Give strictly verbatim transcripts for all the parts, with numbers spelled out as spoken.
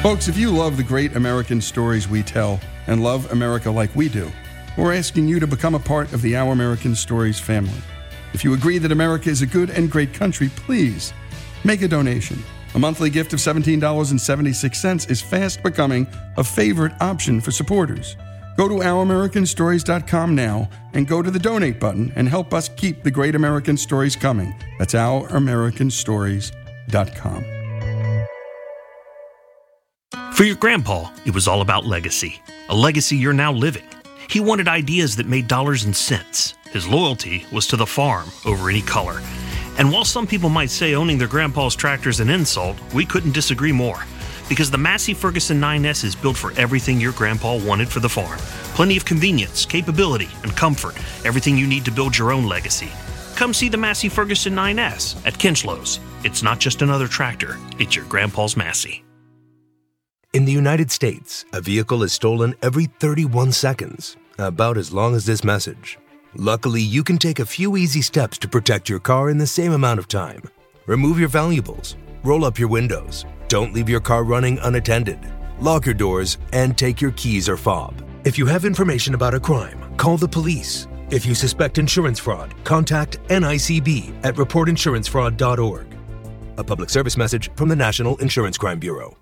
Folks, if you love the great American stories we tell and love America like we do, we're asking you to become a part of the Our American Stories family. If you agree that America is a good and great country, please make a donation. A monthly gift of seventeen dollars and seventy-six cents is fast becoming a favorite option for supporters. Go to our american stories dot com now and go to the donate button and help us keep the great American stories coming. That's our american stories dot com. For your grandpa, it was all about legacy, a legacy you're now living. He wanted ideas that made dollars and cents. His loyalty was to the farm over any color. And while some people might say owning their grandpa's tractor is an insult, we couldn't disagree more. Because the Massey Ferguson nine S is built for everything your grandpa wanted for the farm. Plenty of convenience, capability, and comfort. Everything you need to build your own legacy. Come see the Massey Ferguson nine S at Kinchlows. It's not just another tractor, it's your grandpa's Massey. In the United States, a vehicle is stolen every thirty-one seconds, about as long as this message. Luckily, you can take a few easy steps to protect your car in the same amount of time. Remove your valuables, roll up your windows, don't leave your car running unattended, lock your doors, and take your keys or fob. If you have information about a crime, call the police. If you suspect insurance fraud, contact N I C B at report insurance fraud dot org. A public service message from the National Insurance Crime Bureau.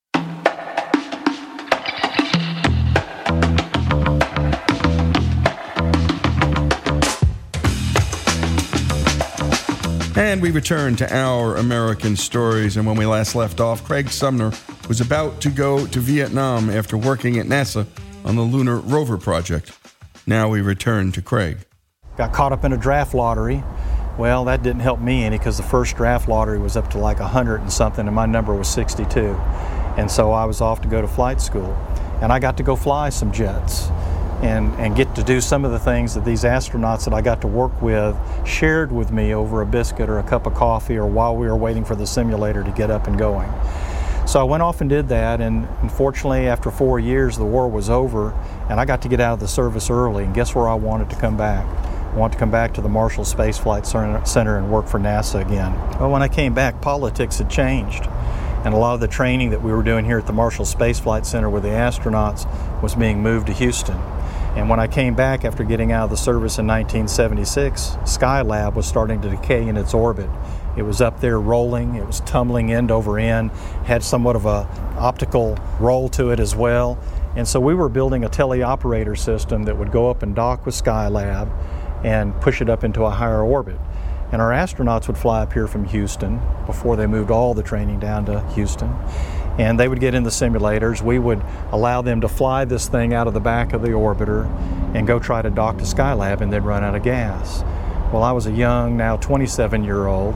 And we return to Our American Stories. And when we last left off, Craig Sumner was about to go to Vietnam after working at NASA on the Lunar Rover project. Now we return to Craig. Got caught up in a draft lottery. Well, that didn't help me any because the first draft lottery was up to like one hundred and something, and my number was sixty-two. And so I was off to go to flight school. And I got to go fly some jets. And, and get to do some of the things that these astronauts that I got to work with shared with me over a biscuit or a cup of coffee or while we were waiting for the simulator to get up and going. So I went off and did that, and unfortunately after four years the war was over and I got to get out of the service early, and guess where I wanted to come back? I wanted to come back to the Marshall Space Flight Center and work for NASA again. Well, when I came back, politics had changed. And a lot of the training that we were doing here at the Marshall Space Flight Center with the astronauts was being moved to Houston. And when I came back after getting out of the service in nineteen seventy-six, Skylab was starting to decay in its orbit. It was up there rolling, it was tumbling end over end, had somewhat of a optical roll to it as well. And so we were building a teleoperator system that would go up and dock with Skylab and push it up into a higher orbit. And our astronauts would fly up here from Houston before they moved all the training down to Houston. And they would get in the simulators. We would allow them to fly this thing out of the back of the orbiter and go try to dock to Skylab and then run out of gas. Well, I was a young, now twenty-seven-year-old,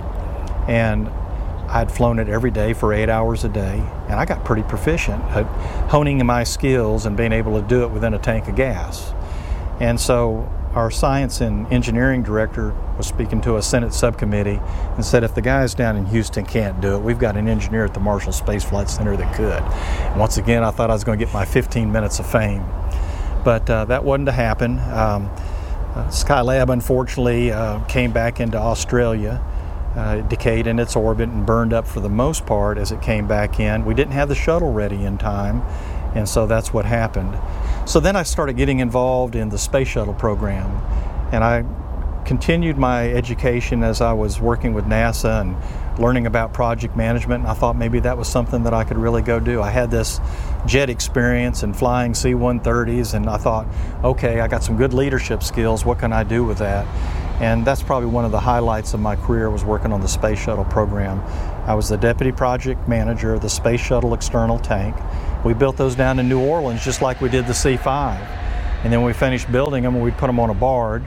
and I'd flown it every day for eight hours a day, and I got pretty proficient at honing my skills and being able to do it within a tank of gas. And so our science and engineering director was speaking to a Senate subcommittee and said, if the guys down in Houston can't do it, we've got an engineer at the Marshall Space Flight Center that could. And once again, I thought I was going to get my fifteen minutes of fame. But uh, that wasn't to happen. Um, uh, Skylab, unfortunately, uh, came back into Australia. Uh, it decayed in its orbit and burned up for the most part as it came back in. We didn't have the shuttle ready in time, and so that's what happened. So then I started getting involved in the space shuttle program, and I continued my education as I was working with NASA and learning about project management, and I thought maybe that was something that I could really go do. I had this jet experience and flying C one thirties, and I thought, okay, I got some good leadership skills, what can I do with that? And that's probably one of the highlights of my career, was working on the space shuttle program. I was the deputy project manager of the Space Shuttle External Tank. We built those down in New Orleans just like we did the C five. And then when we finished building them, we'd put them on a barge,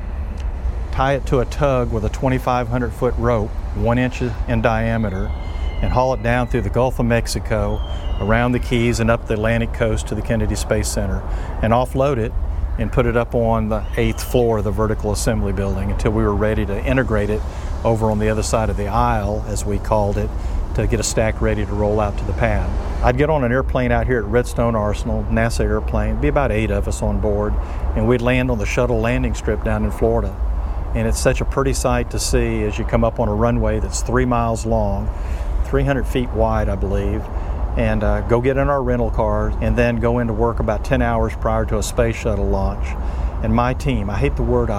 tie it to a tug with a twenty-five hundred foot rope, one inch in diameter, and haul it down through the Gulf of Mexico, around the Keys and up the Atlantic coast to the Kennedy Space Center, and offload it and put it up on the eighth floor of the vertical assembly building until we were ready to integrate it over on the other side of the aisle, as we called it, to get a stack ready to roll out to the pad. I'd get on an airplane out here at Redstone Arsenal, NASA airplane, be about eight of us on board, and we'd land on the shuttle landing strip down in Florida. And it's such a pretty sight to see as you come up on a runway that's three miles long, three hundred feet wide, I believe, and uh, go get in our rental car and then go into work about ten hours prior to a space shuttle launch. And my team, I hate the word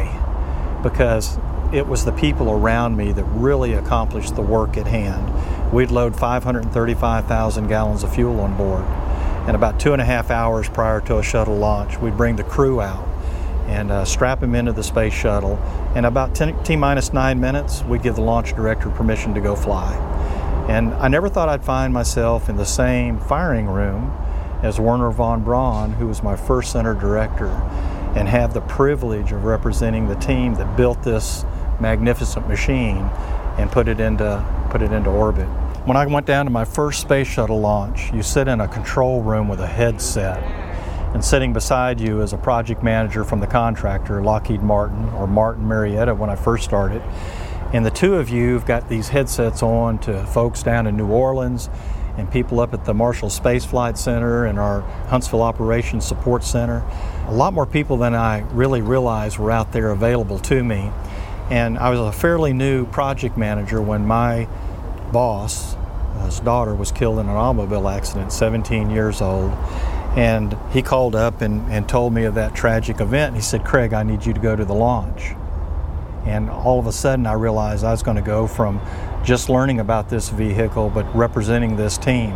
I, because it was the people around me that really accomplished the work at hand. We'd load five hundred thirty-five thousand gallons of fuel on board. And about two and a half hours prior to a shuttle launch, we'd bring the crew out and uh, strap them into the space shuttle. And about ten, T minus nine minutes, we'd give the launch director permission to go fly. And I never thought I'd find myself in the same firing room as Wernher von Braun, who was my first center director, and have the privilege of representing the team that built this magnificent machine and put it into put it into orbit. When I went down to my first space shuttle launch, you sit in a control room with a headset, and sitting beside you is a project manager from the contractor, Lockheed Martin, or Martin Marietta when I first started. And the two of you have got these headsets on to folks down in New Orleans and people up at the Marshall Space Flight Center and our Huntsville Operations Support Center. A lot more people than I really realized were out there available to me. And I was a fairly new project manager when my boss, his daughter, was killed in an automobile accident, seventeen years old. And he called up and, and told me of that tragic event. He said, "Craig, I need you to go to the launch." And all of a sudden I realized I was going to go from just learning about this vehicle but representing this team.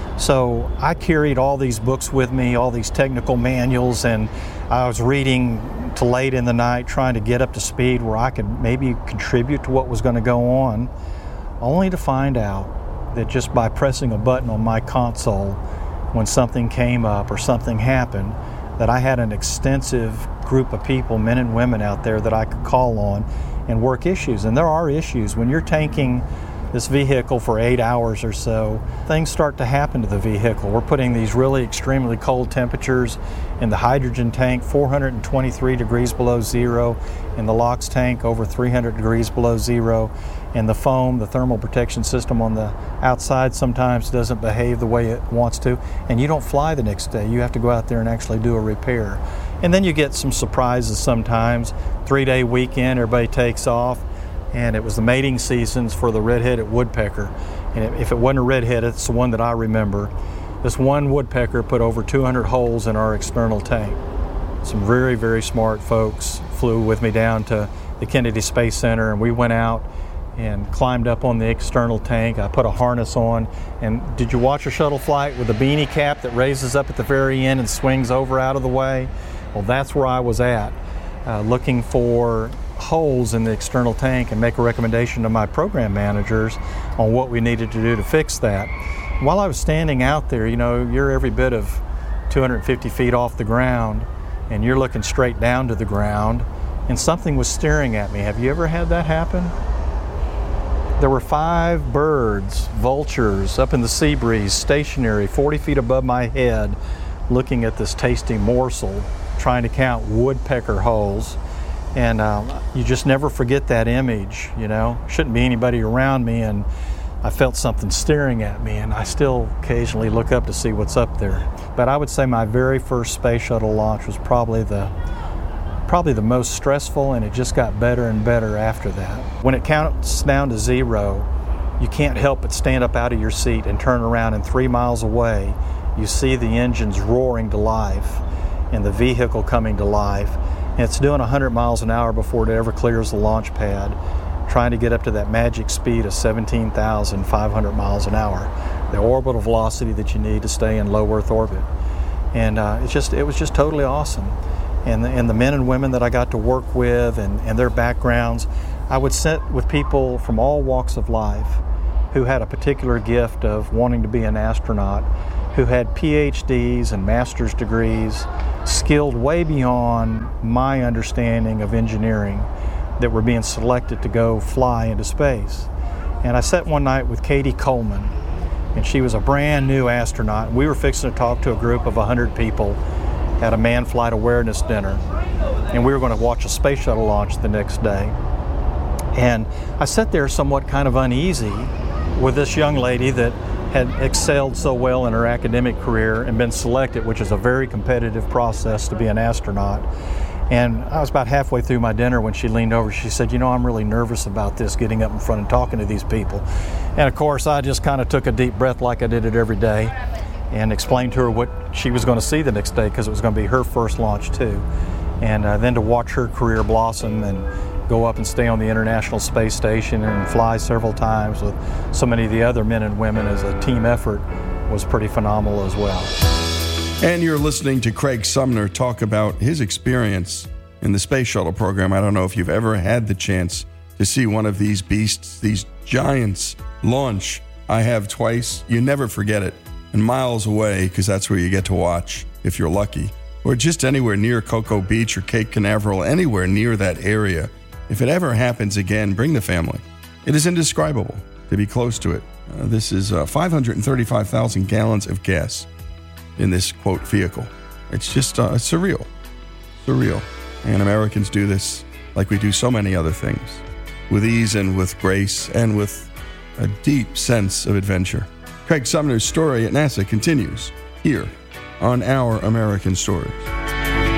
So I carried all these books with me, all these technical manuals, and I was reading till late in the night trying to get up to speed where I could maybe contribute to what was going to go on, only to find out that just by pressing a button on my console when something came up or something happened, that I had an extensive group of people, men and women out there that I could call on and work issues. And there are issues. When you're tanking this vehicle for eight hours or so, things start to happen to the vehicle. We're putting these really extremely cold temperatures in the hydrogen tank, four hundred twenty-three degrees below zero, in the LOX tank over three hundred degrees below zero, and the foam, the thermal protection system on the outside sometimes doesn't behave the way it wants to, and you don't fly the next day. You have to go out there and actually do a repair. And then you get some surprises sometimes. Three-day weekend, everybody takes off, and it was the mating seasons for the red-headed woodpecker. And if it wasn't a red-headed, it's the one that I remember. This one woodpecker put over two hundred holes in our external tank. Some very, very smart folks flew with me down to the Kennedy Space Center, and we went out and climbed up on the external tank. I put a harness on. And did you watch a shuttle flight with a beanie cap that raises up at the very end and swings over out of the way? Well, that's where I was at, uh, looking for holes in the external tank and make a recommendation to my program managers on what we needed to do to fix that. While I was standing out there, you know, you're every bit of two hundred fifty feet off the ground, and you're looking straight down to the ground, and something was staring at me. Have you ever had that happen? There were five birds, vultures, up in the sea breeze, stationary, forty feet above my head, looking at this tasty morsel, trying to count woodpecker holes. And um, you just never forget that image, you know. Shouldn't be anybody around me, and I felt something staring at me, and I still occasionally look up to see what's up there. But I would say my very first space shuttle launch was probably the probably the most stressful, and it just got better and better after that. When it counts down to zero, you can't help but stand up out of your seat and turn around, and three miles away, you see the engines roaring to life and the vehicle coming to life. And it's doing one hundred miles an hour before it ever clears the launch pad, trying to get up to that magic speed of seventeen thousand five hundred miles an hour, the orbital velocity that you need to stay in low Earth orbit. And uh, it's just, it was just totally awesome. And the, and the men and women that I got to work with and, and their backgrounds, I would sit with people from all walks of life who had a particular gift of wanting to be an astronaut, who had P H Ds and master's degrees, skilled way beyond my understanding of engineering, that were being selected to go fly into space. And I sat one night with Katie Coleman, and she was a brand new astronaut. We were fixing to talk to a group of one hundred people at a manned flight awareness dinner, and we were going to watch a space shuttle launch the next day. And I sat there somewhat kind of uneasy with this young lady that had excelled so well in her academic career and been selected, which is a very competitive process to be an astronaut. And I was about halfway through my dinner when she leaned over. She said, you know, I'm really nervous about this, getting up in front and talking to these people. And of course, I just kind of took a deep breath like I did it every day and explained to her what she was going to see the next day, because it was going to be her first launch too. And uh, then to watch her career blossom and go up and stay on the International Space Station and fly several times with so many of the other men and women as a team effort was pretty phenomenal as well. And you're listening to Craig Sumner talk about his experience in the Space Shuttle program. I don't know if you've ever had the chance to see one of these beasts, these giants, launch. I have twice. You never forget it. And miles away, because that's where you get to watch, if you're lucky. Or just anywhere near Cocoa Beach or Cape Canaveral, anywhere near that area. If it ever happens again, bring the family. It is indescribable to be close to it. Uh, this is uh, five hundred thirty-five thousand gallons of gas in this, quote, vehicle. It's just uh, surreal. Surreal. And Americans do this like we do so many other things, with ease and with grace and with a deep sense of adventure. Craig Sumner's story at NASA continues here on Our American Stories.